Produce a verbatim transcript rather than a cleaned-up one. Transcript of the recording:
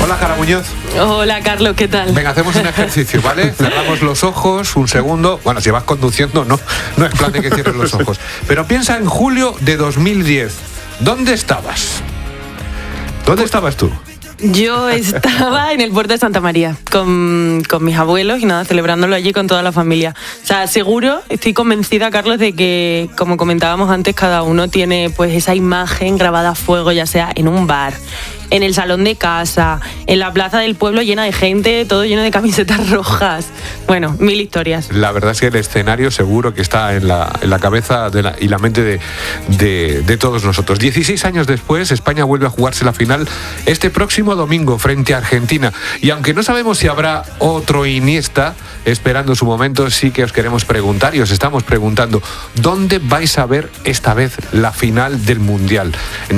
Hola, Jara Muñoz. Hola, Carlos, ¿qué tal? Venga, hacemos un ejercicio, ¿vale? Cerramos los ojos un segundo. Bueno, si vas conduciendo, no, no es plan de que cierres los ojos. Pero piensa en julio de dos mil diez. ¿Dónde estabas? ¿Dónde estabas tú? Yo estaba en el puerto de Santa María con, con mis abuelos y nada, celebrándolo allí con toda la familia. O sea, seguro, estoy convencida, Carlos, de que, como comentábamos antes, cada uno tiene pues esa imagen grabada a fuego, ya sea en un bar, en el salón de casa, en la plaza del pueblo llena de gente, todo lleno de camisetas rojas. Bueno, mil historias. La verdad es que el escenario seguro que está en la, en la cabeza de la, y la mente de, de, de todos nosotros. dieciséis años después, España vuelve a jugarse la final este próximo domingo frente a Argentina. Y aunque no sabemos si habrá otro Iniesta esperando su momento, sí que os queremos preguntar y os estamos preguntando, ¿dónde vais a ver esta vez la final del Mundial? En